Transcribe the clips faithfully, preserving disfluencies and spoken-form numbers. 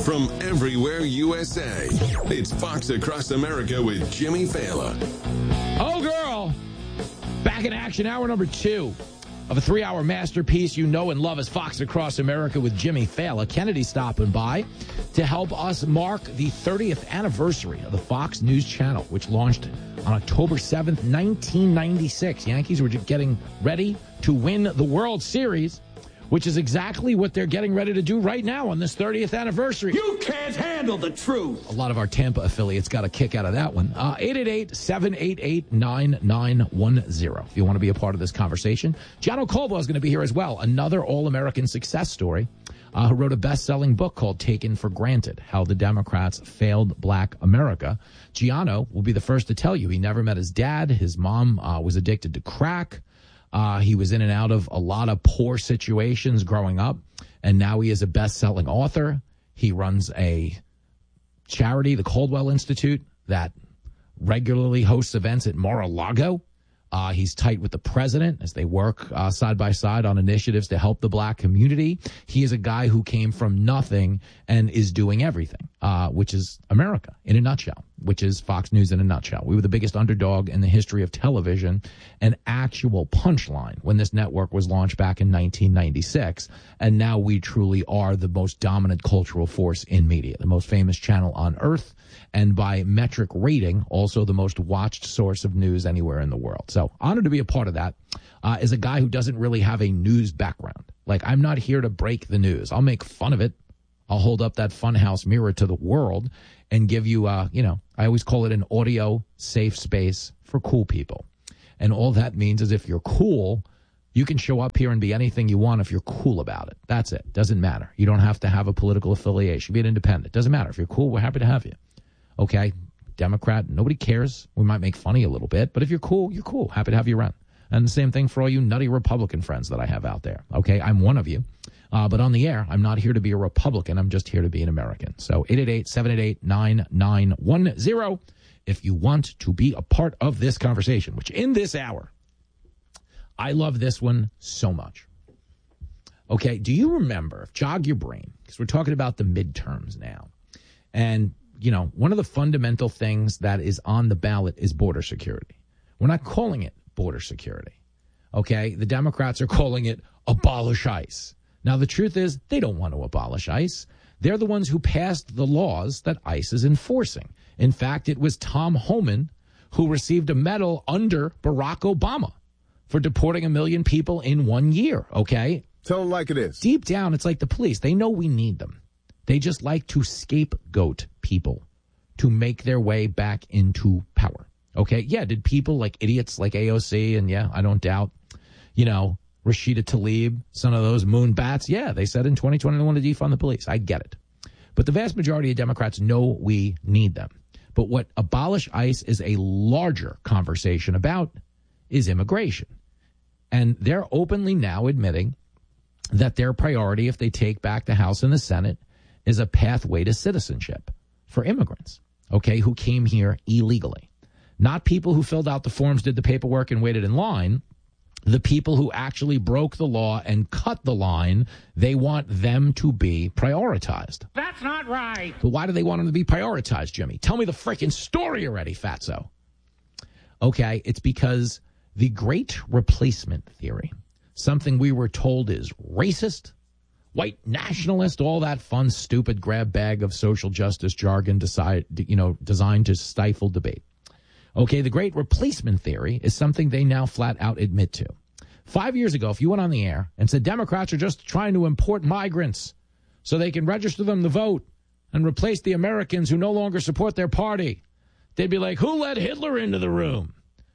from everywhere U S A. It's Fox Across America with Jimmy Fallon. Oh, girl. Back in action, hour number two of a three-hour masterpiece you know and love as Fox Across America with Jimmy Fallon. Kennedy stopping by to help us mark the thirtieth anniversary of the Fox News Channel, which launched on October seventh, nineteen ninety-six. Yankees were just getting ready to win the World Series, which is exactly what they're getting ready to do right now on this thirtieth anniversary. You can't handle the truth. A lot of our Tampa affiliates got a kick out of that one. Uh, eight eight eight, seven eight eight, nine nine one zero if you want to be a part of this conversation. Gianno Colbo is going to be here as well, another All-American success story, uh, who wrote a best-selling book called Taken for Granted, How the Democrats Failed Black America. Gianno will be the first to tell you he never met his dad. His mom uh, was addicted to crack. Uh, he was in and out of a lot of poor situations growing up, and now he is a best-selling author. He runs a charity, the Caldwell Institute, that regularly hosts events at Mar-a-Lago. Uh, he's tight with the president as they work uh, side by side on initiatives to help the black community. He is a guy who came from nothing and is doing everything, uh, which is America in a nutshell, which is Fox News in a nutshell. We were the biggest underdog in the history of television, an actual punchline when this network was launched back in nineteen ninety-six. And now we truly are the most dominant cultural force in media, the most famous channel on earth, and by metric rating, also the most watched source of news anywhere in the world. So honored to be a part of that. Uh, as a guy who doesn't really have a news background. Like, I'm not here to break the news. I'll make fun of it. I'll hold up that funhouse mirror to the world and give you, uh, you know, I always call it an audio safe space for cool people. And all that means is if you're cool, you can show up here and be anything you want if you're cool about it. That's it. Doesn't matter. You don't have to have a political affiliation. Be an independent. Doesn't matter. If you're cool, we're happy to have you. Okay? Democrat, nobody cares. We might make fun of you a little bit, but if you're cool, you're cool. Happy to have you around. And the same thing for all you nutty Republican friends that I have out there. Okay? I'm one of you. Uh, but on the air, I'm not here to be a Republican. I'm just here to be an American. So eight eight eight, seven eight eight, nine nine one zero if you want to be a part of this conversation, which in this hour, I love this one so much. Okay, do you remember, jog your brain, because we're talking about the midterms now. And, you know, one of the fundamental things that is on the ballot is border security. We're not calling it border security. Okay, the Democrats are calling it abolish ICE. Now, the truth is they don't want to abolish ICE. They're the ones who passed the laws that ICE is enforcing. In fact, it was Tom Homan who received a medal under Barack Obama for deporting a million people in one year, okay? Tell them like it is. Deep down, it's like the police. They know we need them. They just like to scapegoat people to make their way back into power, okay? Yeah, did people like idiots like A O C, and yeah, I don't doubt, you know, Rashida Tlaib, some of those moon bats, yeah, they said in twenty twenty they want to defund the police. I get it. But the vast majority of Democrats know we need them. But what abolish ICE is a larger conversation about is immigration. And they're openly now admitting that their priority, if they take back the House and the Senate, is a pathway to citizenship for immigrants, okay, who came here illegally. Not people who filled out the forms, did the paperwork, and waited in line. The people who actually broke the law and cut the line, they want them to be prioritized. That's not right. But why do they want them to be prioritized, Jimmy? Tell me the freaking story already, fatso. Okay, it's because the great replacement theory, something we were told is racist, white nationalist, all that fun, stupid grab bag of social justice jargon decide, you know, designed to stifle debate. Okay, the great replacement theory is something they now flat out admit to. Five years ago, if you went on the air and said Democrats are just trying to import migrants so they can register them to vote and replace the Americans who no longer support their party, they'd be like, who let Hitler into the room?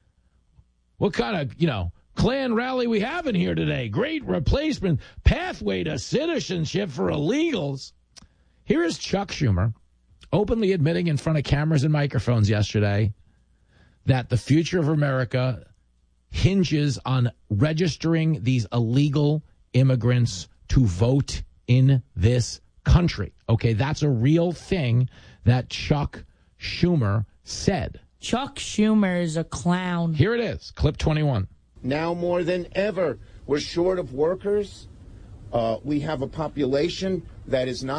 What kind of, you know, Klan rally we have in here today? Great replacement pathway to citizenship for illegals. Here is Chuck Schumer openly admitting in front of cameras and microphones yesterday that the future of America hinges on registering these illegal immigrants to vote in this country. Okay, that's a real thing that Chuck Schumer said. Chuck Schumer is a clown. Here it is, clip twenty-one. Now more than ever, we're short of workers. Uh, we have a population that is not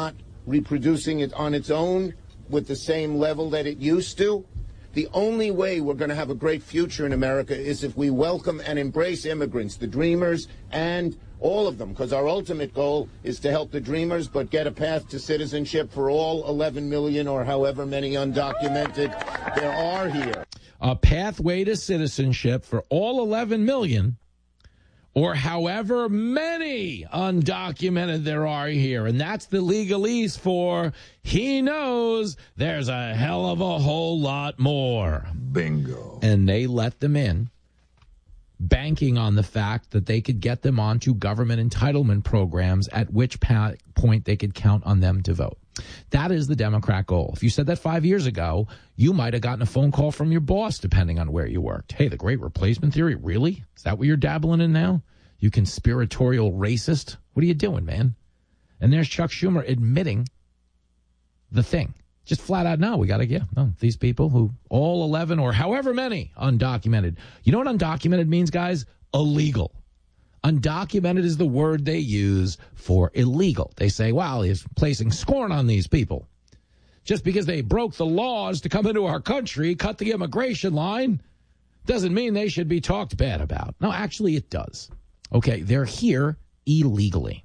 reproducing it on its own with the same level that it used to. The only way we're going to have a great future in America is if we welcome and embrace immigrants, the dreamers, and all of them, because our ultimate goal is to help the dreamers, but get a path to citizenship for all eleven million or however many undocumented there are here. A pathway to citizenship for all eleven million or however many undocumented there are here. And that's the legalese for he knows there's a hell of a whole lot more. Bingo. And they let them in, banking on the fact that they could get them onto government entitlement programs, at which pa- point they could count on them to vote. That is the Democrat goal. If you said that five years ago, you might have gotten a phone call from your boss, depending on where you worked. Hey, the great replacement theory, really? Is that what you're dabbling in now? You conspiratorial racist? What are you doing, man? And there's Chuck Schumer admitting the thing. Just flat out, no, we got to get no, these people who, all eleven or however many undocumented. You know what undocumented means, guys? Illegal. Undocumented is the word they use for illegal. They say, wow, he's placing scorn on these people. Just because they broke the laws to come into our country, cut the immigration line, doesn't mean they should be talked bad about. No, actually it does. Okay, they're here illegally.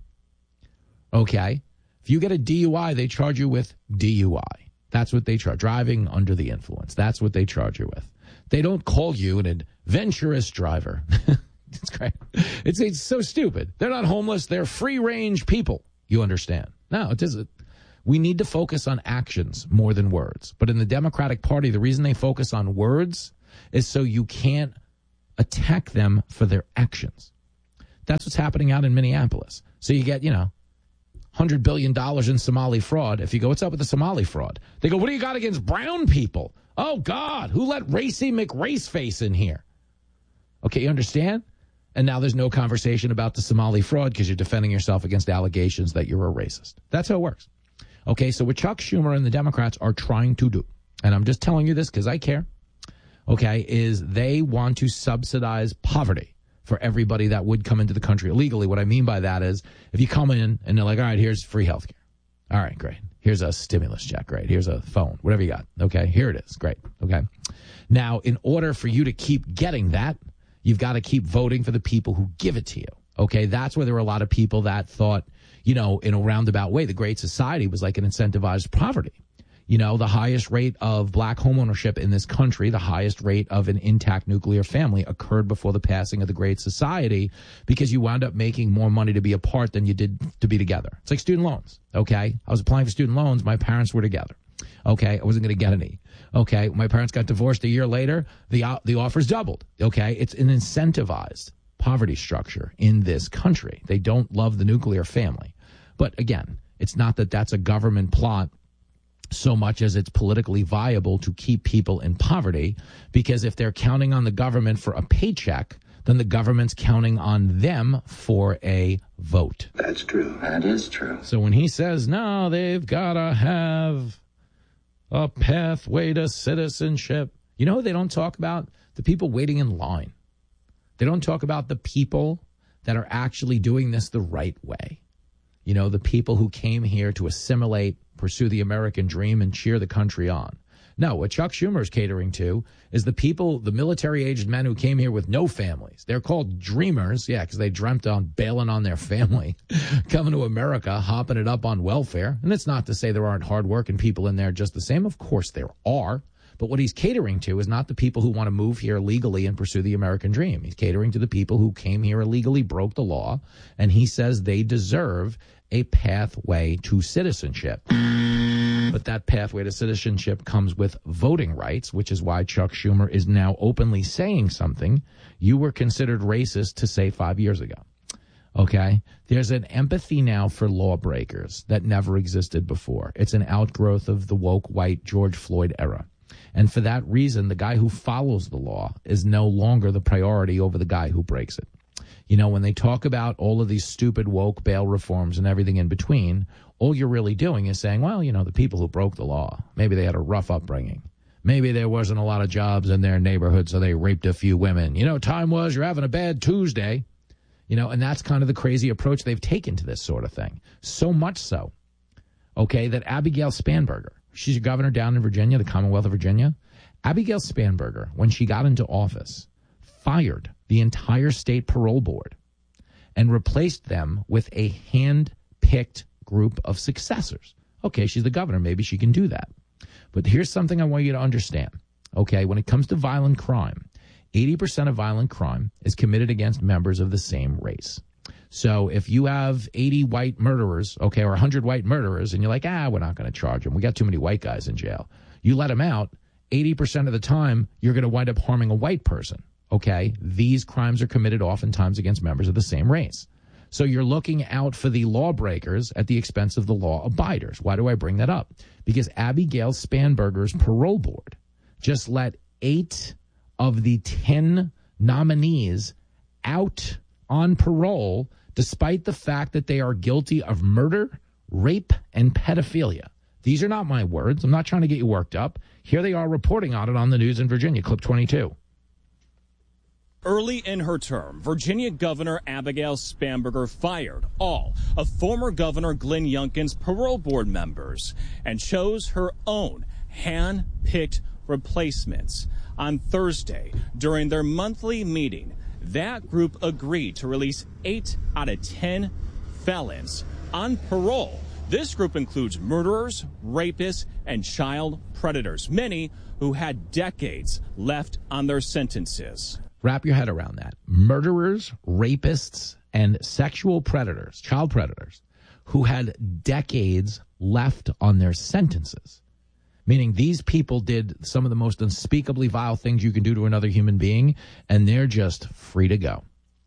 Okay, if you get a D U I, they charge you with D U I. That's what they charge, driving under the influence. That's what they charge you with. They don't call you an adventurous driver. It's great. It's, it's so stupid. They're not homeless. They're free-range people. You understand? No, it isn't. We need to focus on actions more than words. But in the Democratic Party, the reason they focus on words is so you can't attack them for their actions. That's what's happening out in Minneapolis. So you get, you know, one hundred billion dollars in Somali fraud. If you go, what's up with the Somali fraud? They go, what do you got against brown people? Oh, God, who let Racy McRaceface in here? Okay, you understand? And now there's no conversation about the Somali fraud because you're defending yourself against allegations that you're a racist. That's how it works. Okay, so what Chuck Schumer and the Democrats are trying to do, and I'm just telling you this because I care, okay, is they want to subsidize poverty for everybody that would come into the country illegally. What I mean by that is if you come in and they're like, all right, here's free health care. All right, great. Here's a stimulus check. Great. Here's a phone, whatever you got. Okay, here it is. Great. Okay. Now, in order for you to keep getting that, you've got to keep voting for the people who give it to you. Okay, that's where there were a lot of people that thought, you know, in a roundabout way, the Great Society was like an incentivized poverty. You know, the highest rate of black homeownership in this country, the highest rate of an intact nuclear family occurred before the passing of the Great Society because you wound up making more money to be apart than you did to be together. It's like student loans, okay? I was applying for student loans. My parents were together, okay? I wasn't going to get any. Okay, my parents got divorced a year later. The uh, the offers doubled. Okay, it's an incentivized poverty structure in this country. They don't love the nuclear family. But again, it's not that that's a government plot so much as it's politically viable to keep people in poverty, because if they're counting on the government for a paycheck, then the government's counting on them for a vote. That's true. That is true. So when he says, no, they've got to have a pathway to citizenship. You know, they don't talk about the people waiting in line. They don't talk about the people that are actually doing this the right way. You know, the people who came here to assimilate, pursue the American dream, and cheer the country on. No, what Chuck Schumer is catering to is the people, the military-aged men who came here with no families. They're called dreamers, yeah, because they dreamt on bailing on their family, coming to America, hopping it up on welfare. And it's not to say there aren't hardworking people in there just the same. Of course there are. But what he's catering to is not the people who want to move here legally and pursue the American dream. He's catering to the people who came here illegally, broke the law, and he says they deserve a pathway to citizenship. But that pathway to citizenship comes with voting rights, which is why Chuck Schumer is now openly saying something you were considered racist to say five years ago. Okay? There's an empathy now for lawbreakers that never existed before. It's an outgrowth of the woke white George Floyd era. And for that reason, the guy who follows the law is no longer the priority over the guy who breaks it. You know, when they talk about all of these stupid woke bail reforms and everything in between, all you're really doing is saying, well, you know, the people who broke the law, maybe they had a rough upbringing. Maybe there wasn't a lot of jobs in their neighborhood, so they raped a few women. You know, time was you're having a bad Tuesday. You know, and that's kind of the crazy approach they've taken to this sort of thing. So much so, okay, that Abigail Spanberger, she's a governor down in Virginia, the Commonwealth of Virginia. Abigail Spanberger, when she got into office, fired the entire state parole board and replaced them with a hand-picked group of successors. Okay, she's the governor. Maybe she can do that. But here's something I want you to understand. Okay, when it comes to violent crime, eighty percent of violent crime is committed against members of the same race. So if you have eighty white murderers, okay, or one hundred white murderers, and you're like, ah, we're not going to charge them. We got too many white guys in jail. You let them out, eighty percent of the time, you're going to wind up harming a white person, okay? These crimes are committed oftentimes against members of the same race. So you're looking out for the lawbreakers at the expense of the law abiders. Why do I bring that up? Because Abigail Spanberger's parole board just let eight of the ten nominees out on parole, despite the fact that they are guilty of murder, rape, and pedophilia. These are not my words. I'm not trying to get you worked up. Here they are reporting on it on the news in Virginia, clip twenty-two. Early in her term, Virginia Governor Abigail Spanberger fired all of former Governor Glenn Youngkin's parole board members and chose her own hand-picked replacements. On Thursday, during their monthly meeting, that group agreed to release eight out of ten felons on parole. This group includes murderers, rapists, and child predators, many who had decades left on their sentences. Wrap your head around that. Murderers, rapists, and sexual predators, child predators, who had decades left on their sentences. Meaning these people did some of the most unspeakably vile things you can do to another human being, and they're just free to go.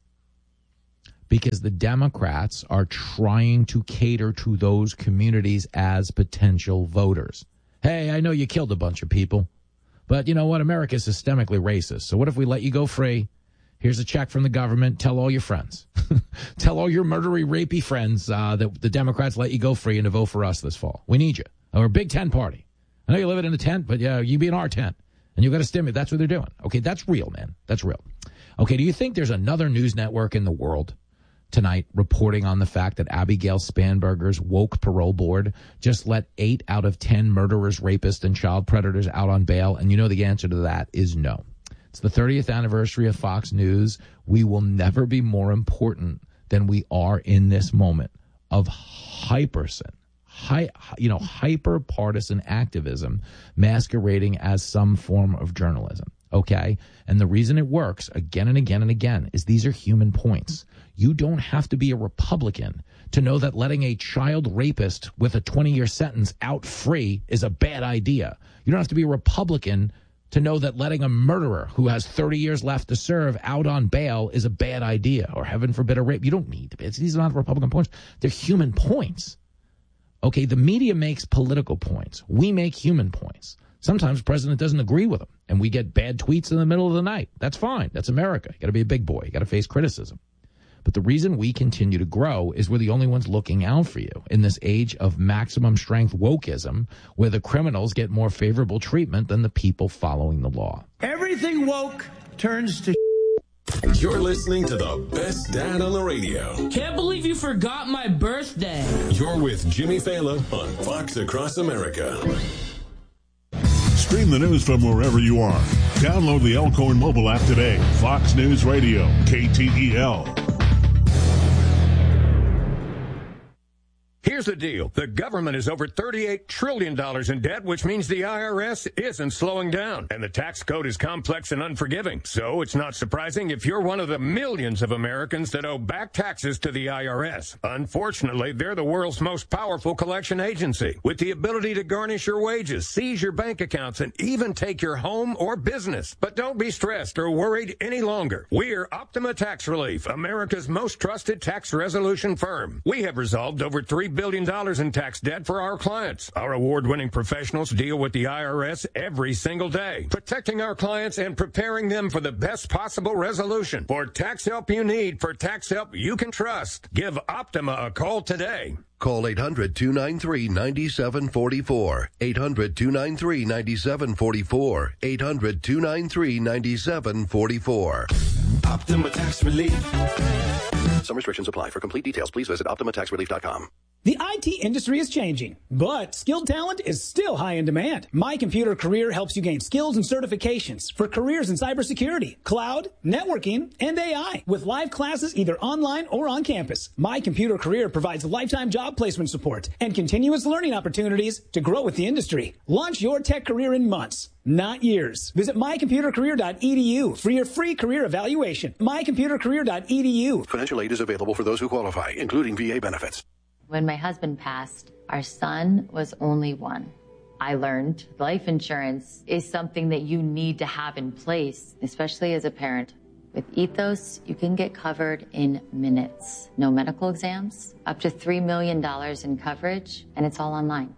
Because the Democrats are trying to cater to those communities as potential voters. Hey, I know you killed a bunch of people, but you know what? America is systemically racist. So what if we let you go free? Here's a check from the government. Tell all your friends. Tell all your murdery, rapey friends uh, that the Democrats let you go free and to vote for us this fall. We need you. We're a big tent party. I know you live in a tent, but yeah, you be in our tent. And you've got to stimulate. That's what they're doing. Okay, that's real, man. That's real. Okay, do you think there's another news network in the world tonight reporting on the fact that Abigail Spanberger's woke parole board just let eight out of ten murderers, rapists, and child predators out on bail? And you know the answer to that is no. It's the thirtieth anniversary of Fox News. We will never be more important than we are in this moment of hyperson. Hi, you know, hyper-partisan activism masquerading as some form of journalism, okay? And the reason it works again and again and again is these are human points. You don't have to be a Republican to know that letting a child rapist with a twenty-year sentence out free is a bad idea. You don't have to be a Republican to know that letting a murderer who has thirty years left to serve out on bail is a bad idea, or heaven forbid a rape. You don't need to be. These are not Republican points. They're human points. Okay, the media makes political points. We make human points. Sometimes the president doesn't agree with them, and we get bad tweets in the middle of the night. That's fine. That's America. You got to be a big boy. You got to face criticism. But the reason we continue to grow is we're the only ones looking out for you in this age of maximum strength wokeism, where the criminals get more favorable treatment than the people following the law. Everything woke turns to You're listening to the best dad on the radio. Can't believe you forgot my birthday. You're with Jimmy Fallon on Fox Across America. Stream the news from wherever you are. Download the Elkhorn mobile app today. Fox News Radio, K T E L. Here's the deal. The government is over thirty-eight trillion dollars in debt, which means the I R S isn't slowing down. And the tax code is complex and unforgiving. So it's not surprising if you're one of the millions of Americans that owe back taxes to the I R S. Unfortunately, they're the world's most powerful collection agency, with the ability to garnish your wages, seize your bank accounts, and even take your home or business. But don't be stressed or worried any longer. We're Optima Tax Relief, America's most trusted tax resolution firm. We have resolved over three billion dollars in tax debt for our clients. Our award-winning professionals deal with the I R S every single day, protecting our clients and preparing them for the best possible resolution. For tax help you need, for tax help you can trust, give Optima a call today. Call eight hundred, two nine three, nine seven four four. eight hundred, two nine three, nine seven four four. eight hundred, two nine three, nine seven four four. Optima Tax Relief. Some restrictions apply. For complete details, please visit Optima Tax Relief dot com. The I T industry is changing, but skilled talent is still high in demand. My Computer Career helps you gain skills and certifications for careers in cybersecurity, cloud, networking, and A I. With live classes either online or on campus, My Computer Career provides lifetime job placement support and continuous learning opportunities to grow with the industry. Launch your tech career in months, not years. Visit my computer career dot e d u for your free career evaluation. my computer career dot e d u. Financial aid is available for those who qualify, including V A benefits. When my husband passed, our son was only one. I learned life insurance is something that you need to have in place, especially as a parent. With Ethos, you can get covered in minutes. No medical exams, up to three million dollars in coverage, and it's all online.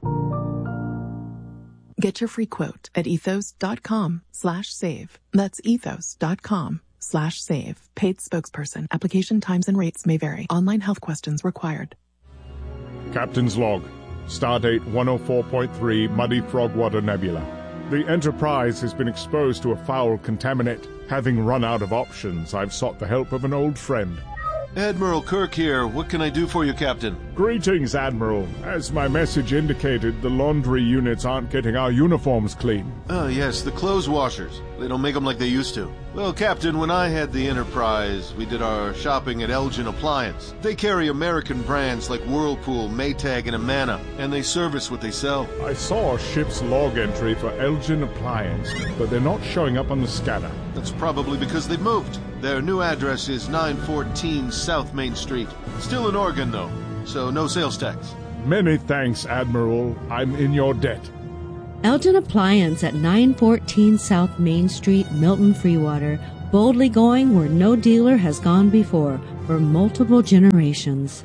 Get your free quote at ethos.com slash save. That's ethos.com slash save. Paid spokesperson. Application times and rates may vary. Online health questions required. Captain's log. Stardate one oh four point three Muddy Frogwater Nebula. The Enterprise has been exposed to a foul contaminant. Having run out of options, I've sought the help of an old friend. Admiral Kirk here. What can I do for you, Captain? Greetings, Admiral. As my message indicated, the laundry units aren't getting our uniforms clean. Oh, yes, the clothes washers. They don't make them like they used to. Well, Captain, when I had the Enterprise, we did our shopping at Elgin Appliance. They carry American brands like Whirlpool, Maytag, and Amana, and they service what they sell. I saw a ship's log entry for Elgin Appliance, but they're not showing up on the scanner. That's probably because they've moved. Their new address is nine fourteen South Main Street. Still in Oregon, though, so no sales tax. Many thanks, Admiral. I'm in your debt. Elgin Appliance at nine fourteen South Main Street, Milton Freewater. Boldly going where no dealer has gone before for multiple generations.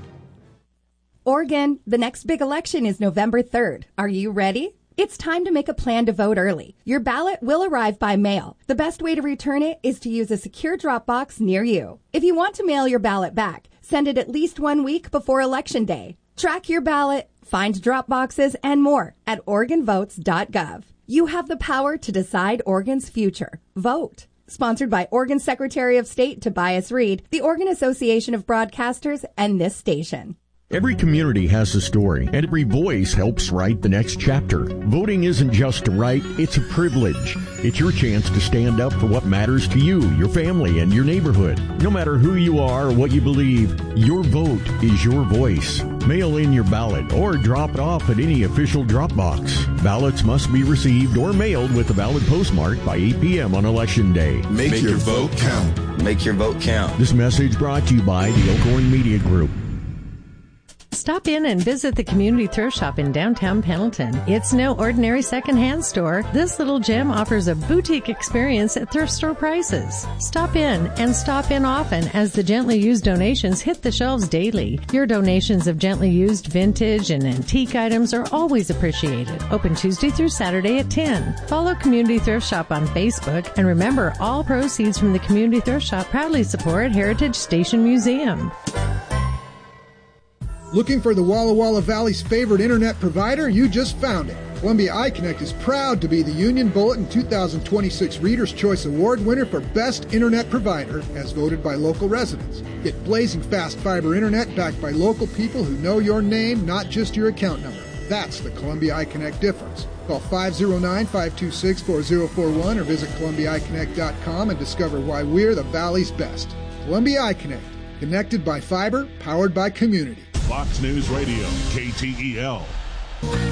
Oregon, the next big election is November third. Are you ready? It's time to make a plan to vote early. Your ballot will arrive by mail. The best way to return it is to use a secure drop box near you. If you want to mail your ballot back, send it at least one week before Election Day. Track your ballot, find drop boxes, and more at oregon votes dot gov. You have the power to decide Oregon's future. Vote. Sponsored by Oregon Secretary of State Tobias Reed, the Oregon Association of Broadcasters, and this station. Every community has a story, and every voice helps write the next chapter. Voting isn't just a right, it's a privilege. It's your chance to stand up for what matters to you, your family, and your neighborhood. No matter who you are or what you believe, your vote is your voice. Mail in your ballot or drop it off at any official drop box. Ballots must be received or mailed with a valid postmark by eight p.m. on Election Day. Make, Make your, your vote count. Make your vote count. This message brought to you by the Elkhorn Media Group. Stop in and visit the Community Thrift Shop in downtown Pendleton. It's no ordinary secondhand store. This little gem offers a boutique experience at thrift store prices. Stop in and stop in often as the gently used donations hit the shelves daily. Your donations of gently used vintage and antique items are always appreciated. Open Tuesday through Saturday at ten. Follow Community Thrift Shop on Facebook, and remember, all proceeds from the Community Thrift Shop proudly support Heritage Station Museum. Looking for the Walla Walla Valley's favorite internet provider? You just found it. Columbia iConnect is proud to be the Union Bulletin two thousand twenty-six Reader's Choice Award winner for Best Internet Provider, as voted by local residents. Get blazing fast fiber internet backed by local people who know your name, not just your account number. That's the Columbia iConnect difference. Call five oh nine, five two six, four oh four one or visit columbia i connect dot com and discover why we're the Valley's best. Columbia iConnect, connected by fiber, powered by community. Fox News Radio, K T E L.